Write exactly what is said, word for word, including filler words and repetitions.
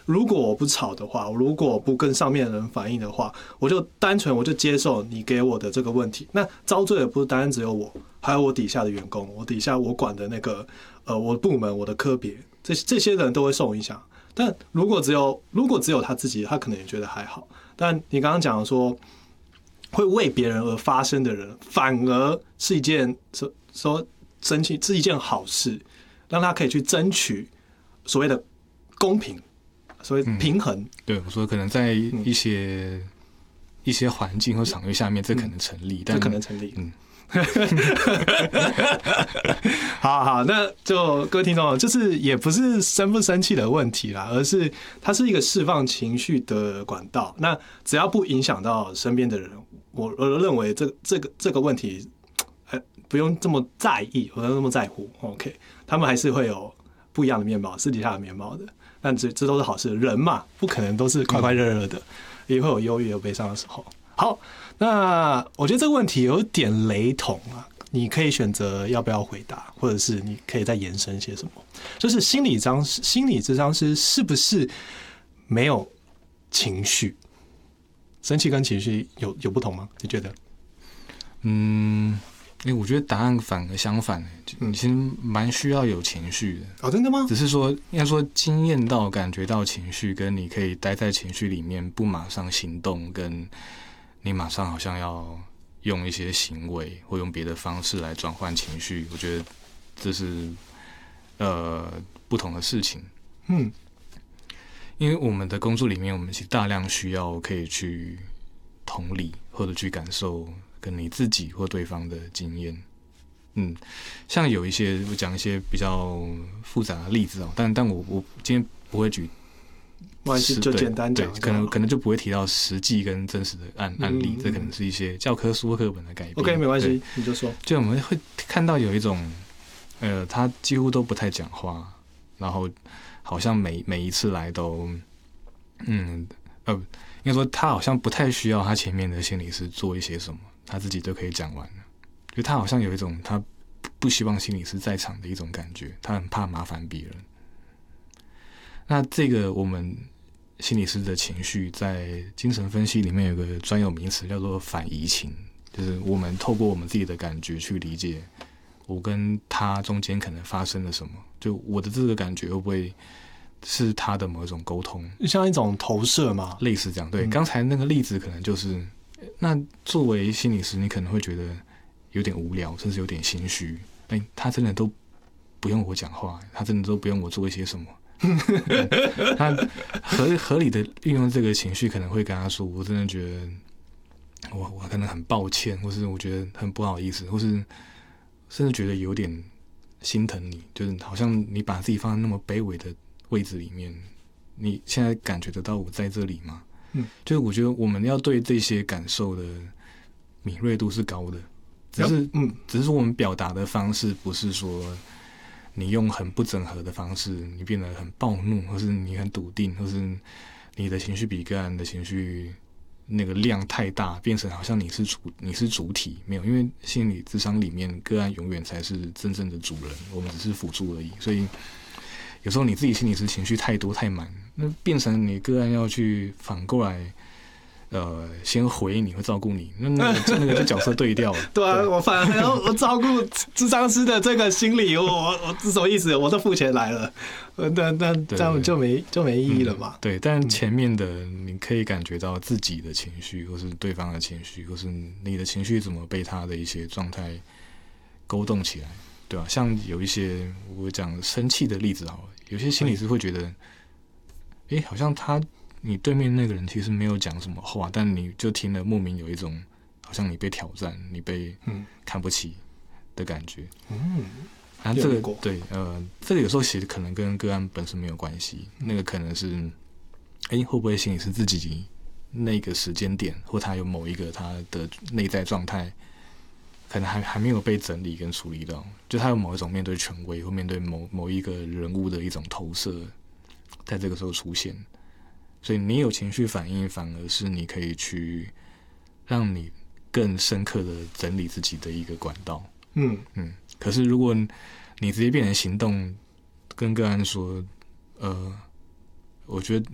如果我不吵的话，如果我不跟上面的人反映的话，我就单纯我就接受你给我的这个问题。那遭罪的不是单单只有我，还有我底下的员工，我底下我管的那个呃我的部门、我的科别，这这些人都会受影响。但如果只有如果只有他自己，他可能也觉得还好。但你刚刚讲的说，会为别人而发声的人，反而是一件说说争气是一件好事，让他可以去争取所谓的公平。所以平衡、嗯， 对我说，可能在一些、嗯、一些环境或场域下面，这可能成立，嗯、但这可能成立。 嗯， 好好，那就各位听众，就是也不是生不生气的问题啦，而是它是一个释放情绪的管道。那只要不影响到身边的人，我我认为这这个这个问题，呃，不用这么在意，不用这么在乎。OK， 他们还是会有不一样的面貌，私底下的面貌的。但这这都是好事，人嘛，不可能都是快快乐乐的，也会有忧郁、有悲伤的时候。好，那我觉得这个问题有点雷同啊，你可以选择要不要回答，或者是你可以再延伸些什么。就是心理咨心理咨商师是不是没有情绪？生气跟情绪有有不同吗？你觉得？ 嗯。欸、我觉得答案反而相反、欸，你其实蛮需要有情绪的。 哦，真的吗？ 只是说，应该说经验到、感觉到情绪，跟你可以待在情绪里面不马上行动，跟你马上好像要用一些行为或用别的方式来转换情绪，我觉得这是呃不同的事情。 嗯， 因为我们的工作里面，我们其实大量需要可以去同理或者去感受。跟你自己或对方的经验，嗯，像有一些我讲一些比较复杂的例子哦，但但我我今天不会举， 没关系，就简单讲， 可能可能就不会提到实际跟真实的案案例，嗯嗯嗯，这可能是一些教科书课本的改变。 OK， 没关系，你就说。 就我们会看到有一种，呃，他几乎都不太讲话，然后好像每每一次来都，嗯呃，应该说他好像不太需要他前面的心理师做一些什么。他自己都可以讲完了，就他好像有一种他不希望心理师在场的一种感觉，他很怕麻烦别人。那这个我们心理师的情绪，在精神分析里面有个专有名词叫做反移情，就是我们透过我们自己的感觉去理解我跟他中间可能发生了什么，就我的这个感觉会不会是他的某一种沟通， 像一种投射吗？ 类似这样。对，刚、嗯、才那个例子可能就是。那作为心理师，你可能会觉得有点无聊，甚至有点心虚。哎、欸，他真的都不用我讲话，他真的都不用我做一些什么。他合合理的运用这个情绪，可能会跟他说：“我真的觉得我我可能很抱歉，或是我觉得很不好意思，或是甚至觉得有点心疼你，就是好像你把自己放在那么卑微的位置里面，你现在感觉得到我在这里吗？”嗯，就是我觉得我们要对这些感受的敏锐度是高的，只是嗯，只是说我们表达的方式不是说你用很不整合的方式，你变得很暴怒，或是你很笃定，或是你的情绪比个案的情绪那个量太大，变成好像你是主你是主体，没有，因为心理咨商里面个案永远才是真正的主人，我们只是辅助而已，所以有时候你自己心理师情绪太多太满。那变成你个案要去反过来，呃，先回你或照顾你，那那个那个就角色对调了。 对啊，对我反而还要我照顾咨商师的这个心理，我我我是什么意思？我都付钱来了，那那这样就没就没意义了嘛、 嗯。对，但前面的你可以感觉到自己的情绪，或是对方的情绪，或是你的情绪怎么被他的一些状态勾动起来，对吧、啊？像有一些我讲生气的例子好了，有些心理师会觉得。哎，好像他你对面那个人其实没有讲什么话，但你就听了莫名有一种好像你被挑战、你被看不起的感觉。嗯，啊，这个对，呃，这个有时候其实可能跟个案本身没有关系，那个可能是，哎，会不会心理是自己那个时间点，或他有某一个他的内在状态，可能还还没有被整理跟处理到，就他有某一种面对权威或面对某某一个人物的一种投射。在这个时候出现，所以你有情绪反应，反而是你可以去让你更深刻的整理自己的一个管道。嗯嗯。可是如果你直接变成行动，跟个案说，呃，我觉得